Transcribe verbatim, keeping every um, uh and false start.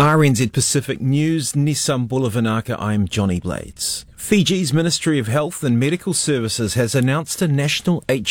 R N Z Pacific News, Nissan Bulavanaka, I'm Johnny Blades. Fiji's Ministry of Health and Medical Services has announced a national H